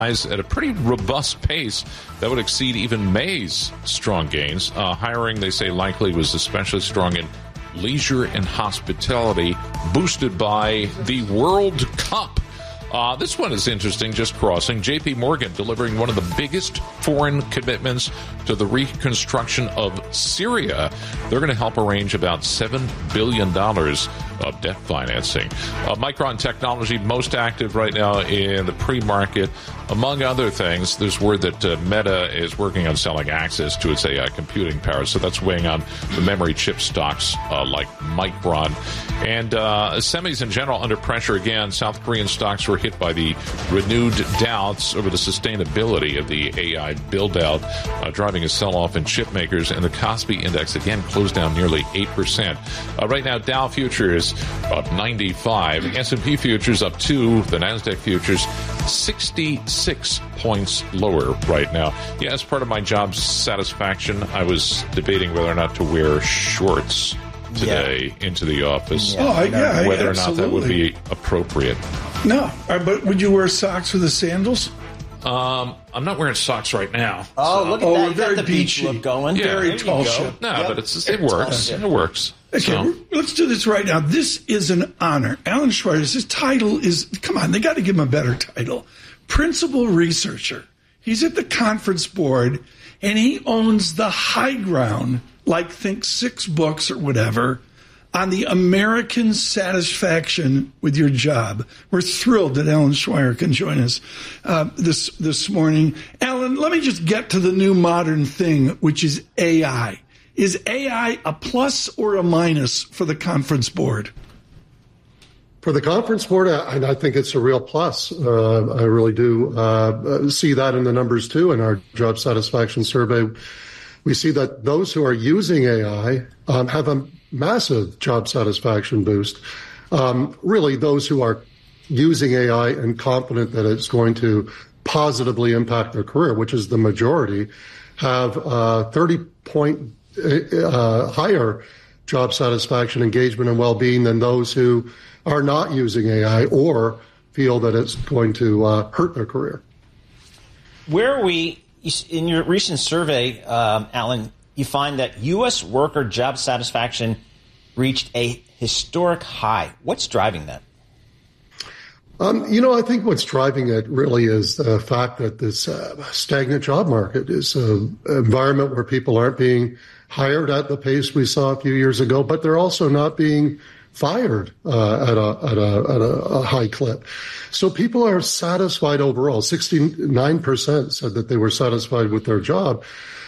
at a pretty robust pace that would exceed even May's strong gains. Hiring, they say, likely was especially strong in leisure and hospitality, boosted by the World Cup. This one is interesting, just crossing. J.P. Morgan delivering one of the biggest foreign commitments to the reconstruction of Syria. They're going to help arrange about $7 billion of debt financing. Micron Technology, most active right now in the pre-market. Among other things, there's word that Meta is working on selling access to its AI computing power, so that's weighing on the memory chip stocks like Micron. And semis in general under pressure again. South Korean stocks were hit by the renewed doubts over the sustainability of the AI build-out, driving a sell-off in chip makers, and the Kospi index again closed down nearly 8%. Right now, Dow futures up 95, S&P futures up 2, the NASDAQ futures 66 points lower right now. Yeah, as part of my job satisfaction, I was debating whether or not to wear shorts today into the office. Whether or not that would be appropriate. No, but would you wear socks with the sandals? I'm not wearing socks right now. Oh, so. look at that. You very got the beach look going. Yeah, very tall ship. No, but it works. It works. Okay, so. Let's do this right now. This is an honor. Alan Schweizer, his title is, come on, they got to give him a better title. Principal Researcher. He's at the conference board, and he owns the high ground, like think 6 books or whatever, on the American satisfaction with your job. We're thrilled that Alan Schweizer can join us this morning. Alan, let me just get to the new modern thing, which is AI. Is AI a plus or a minus for the conference board? For the conference board, I think it's a real plus. I really do see that in the numbers, too. In our job satisfaction survey, we see that those who are using AI have a massive job satisfaction boost. Really, those who are using AI and confident that it's going to positively impact their career, which is the majority, have 30-point higher job satisfaction, engagement, and well-being than those who are not using AI or feel that it's going to hurt their career. Where are we, in your recent survey, Alan, you find that U.S. worker job satisfaction reached a historic high. What's driving that? I think what's driving it really is the fact that this stagnant job market is an environment where people aren't being hired at the pace we saw a few years ago, but they're also not being fired at a high clip. So people are satisfied overall. 69% said that they were satisfied with their job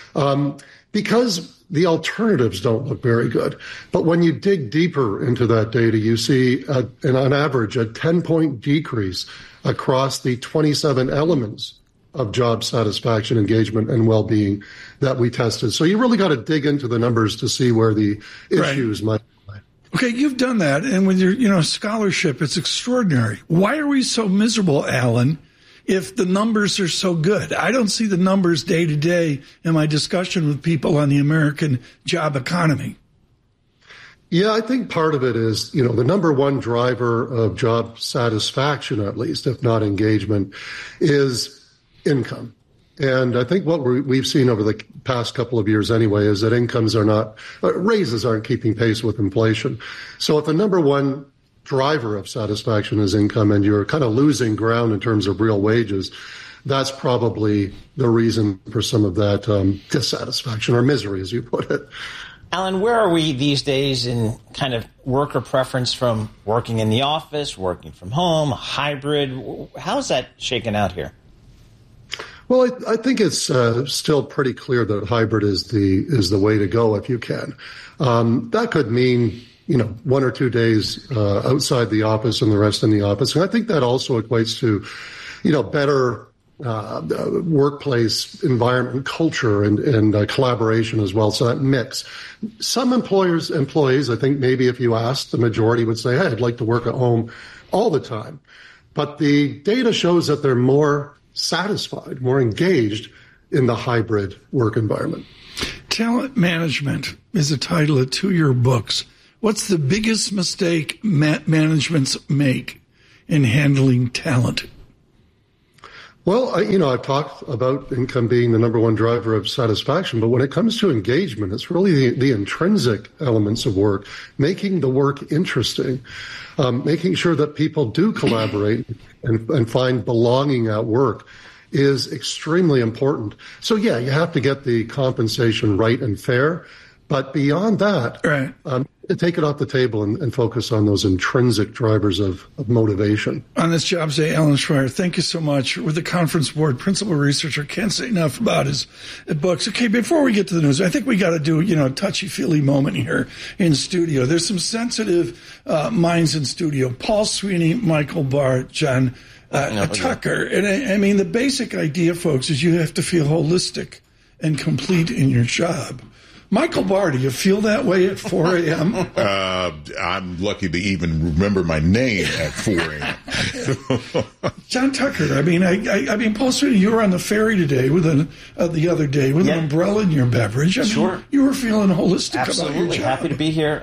because the alternatives don't look very good. But when you dig deeper into that data, you see, on average, a 10-point decrease across the 27 elements of job satisfaction, engagement, and well-being that we tested. So you really got to dig into the numbers to see where the issues might lie. Okay, you've done that, and with your scholarship, it's extraordinary. Why are we so miserable, Alan, if the numbers are so good? I don't see the numbers day to day in my discussion with people on the American job economy. Yeah, I think part of it is, the number one driver of job satisfaction, at least, if not engagement, is income. And I think what we've seen over the past couple of years anyway is that raises aren't keeping pace with inflation. So if the number one driver of satisfaction is income and you're kind of losing ground in terms of real wages, that's probably the reason for some of that dissatisfaction or misery, as you put it. Alan, where are we these days in kind of worker preference from working in the office, working from home, hybrid? How's that shaken out here? Well, I think it's still pretty clear that hybrid is the way to go if you can. That could mean 1 or 2 days outside the office and the rest in the office. And I think that also equates to, better workplace environment, culture, and collaboration as well. So that mix. Some employees, I think maybe if you asked, the majority would say, hey, I'd like to work at home all the time. But the data shows that they're more satisfied, more engaged in the hybrid work environment. Talent Management is the title of 2 of your books. What's the biggest mistake managements make in handling talent? Well, I've talked about income being the number one driver of satisfaction, but when it comes to engagement, it's really the intrinsic elements of work, making the work interesting, making sure that people do collaborate and find belonging at work is extremely important. So, yeah, you have to get the compensation right and fair. But beyond that, right. Take it off the table and focus on those intrinsic drivers of motivation. On this Jobs Day, Alan Schweier, thank you so much. With the Conference Board, principal researcher, can't say enough about his books. Okay, before we get to the news, I think we got to do, a touchy-feely moment here in studio. There's some sensitive minds in studio. Paul Sweeney, Michael Barr, John Tucker. And I mean, the basic idea, folks, is you have to feel holistic and complete in your job. Michael Barr, do you feel that way at 4 a.m.? I'm lucky to even remember my name at 4 a.m. John Tucker, I mean, Paul Sweeney, you were on the ferry today the other day with an umbrella in your beverage. Sure. You were feeling holistic Absolutely. about your job. Happy to be here.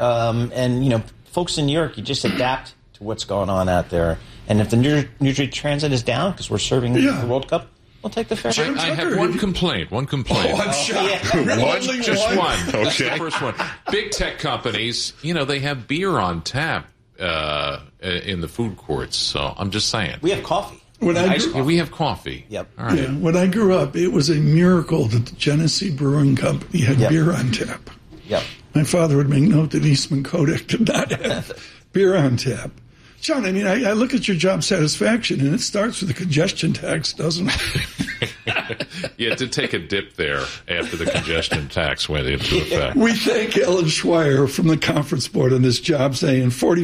And folks in New York, you just adapt to what's going on out there. And if the New Jersey Transit is down because we're serving the World Cup, we'll take the ferry. I have one complaint. Oh, I'm shocked. Just one. Okay. That's the first one. Big tech companies, they have beer on tap in the food courts. So I'm just saying. We have coffee. We have coffee. Yep. All right. Yeah, when I grew up, it was a miracle that the Genesee Brewing Company had beer on tap. Yep. My father would make note that Eastman Kodak did not have beer on tap. John, I mean, I look at your job satisfaction, and it starts with the congestion tax, doesn't it? Yeah, it did take a dip there after the congestion tax went into effect. We thank Alan Schweier from the Conference Board on this Jobs Day. In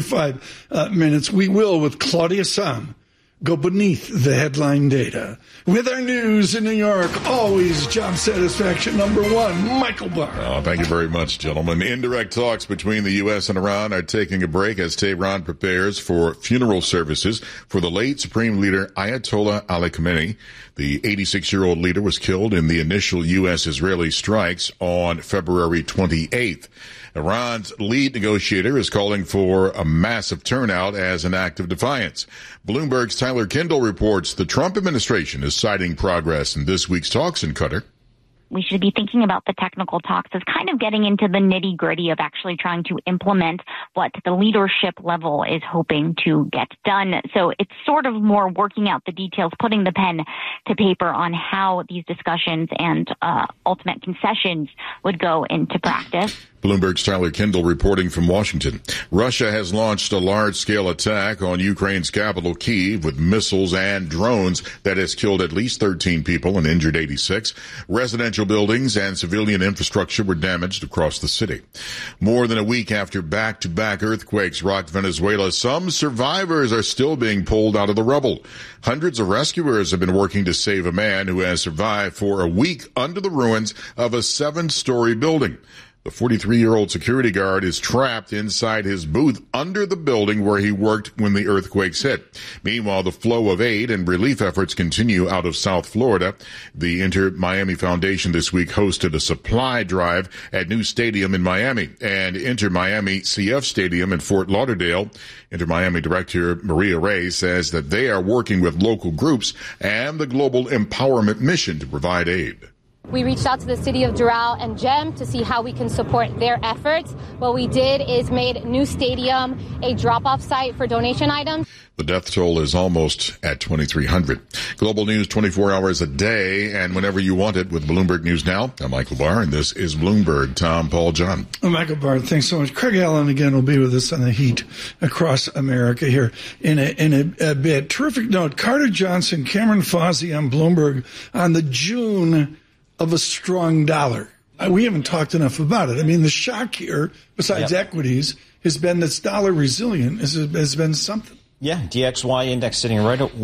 45 minutes, we will, with Claudia Sahm, go beneath the headline data. With our news in New York, always job satisfaction number one, Michael Barr. Oh, thank you very much, gentlemen. Indirect talks between the U.S. and Iran are taking a break as Tehran prepares for funeral services for the late Supreme Leader Ayatollah Ali Khamenei. The 86-year-old leader was killed in the initial U.S.-Israeli strikes on February 28th. Iran's lead negotiator is calling for a massive turnout as an act of defiance. Bloomberg's Tyler Kindle reports the Trump administration is citing progress in this week's talks in Qatar. We should be thinking about the technical talks as kind of getting into the nitty-gritty of actually trying to implement what the leadership level is hoping to get done. So it's sort of more working out the details, putting the pen to paper on how these discussions and ultimate concessions would go into practice. Bloomberg's Tyler Kindle reporting from Washington. Russia has launched a large-scale attack on Ukraine's capital, Kyiv, with missiles and drones that has killed at least 13 people and injured 86. Residential buildings and civilian infrastructure were damaged across the city. More than a week after back-to-back earthquakes rocked Venezuela, some survivors are still being pulled out of the rubble. Hundreds of rescuers have been working to save a man who has survived for a week under the ruins of a 7-story building. The 43-year-old security guard is trapped inside his booth under the building where he worked when the earthquakes hit. Meanwhile, the flow of aid and relief efforts continue out of South Florida. The Inter Miami Foundation this week hosted a supply drive at New Stadium in Miami and Inter Miami CF Stadium in Fort Lauderdale. Inter Miami Director Maria Ray says that they are working with local groups and the Global Empowerment Mission to provide aid. We reached out to the city of Doral and GEM to see how we can support their efforts. What we did is made New Stadium a drop-off site for donation items. The death toll is almost at 2,300. Global news 24 hours a day and whenever you want it with Bloomberg News Now. I'm Michael Barr, and this is Bloomberg. Tom, Paul, John. Michael Barr, thanks so much. Craig Allen again will be with us on the heat across America here in a bit. Terrific note. Carter Johnson, Cameron Fawzy on Bloomberg on the June of a strong dollar. We haven't talked enough about it. I mean, the shock here, besides equities, has been this dollar resilient has been something. Yeah, DXY index sitting right at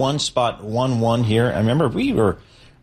101.11 here. I remember we were,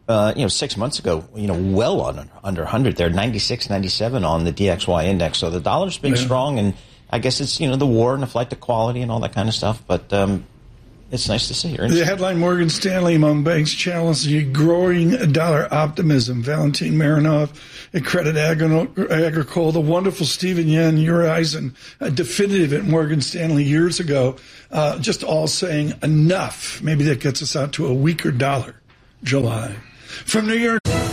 6 months ago, well under 100 there, 96, 97 on the DXY index. So the dollar's been strong, and I guess it's, the war and the flight to quality and all that kind of stuff. But it's nice to see here. The headline, Morgan Stanley among banks challenging growing dollar optimism. Valentin Marinov at Credit Agricole, the wonderful Stephen Yen, Uri Eisen, Definitive at Morgan Stanley years ago, just all saying enough. Maybe that gets us out to a weaker dollar. July. From New York.